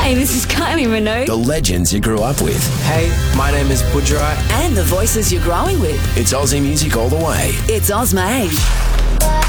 Hey, this is Kylie Minogue. The legends you grew up with. Hey, my name is Pujara. And the voices you're growing with. It's Aussie music all the way. It's Ozmade.